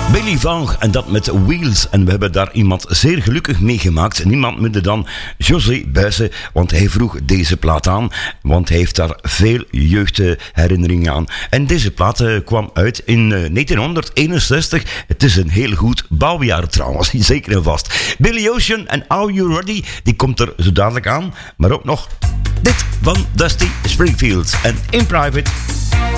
Billy Vaughn en dat met Wheels. En we hebben daar iemand zeer gelukkig meegemaakt. Niemand minder dan José Buijsen, want hij vroeg deze plaat aan. Want hij heeft daar veel jeugdherinneringen aan. En deze plaat kwam uit in 1961. Het is een heel goed bouwjaar trouwens, zeker en vast. Billy Ocean en Are You Ready? Die komt er zo dadelijk aan. Maar ook nog dit van Dusty Springfield en In Private.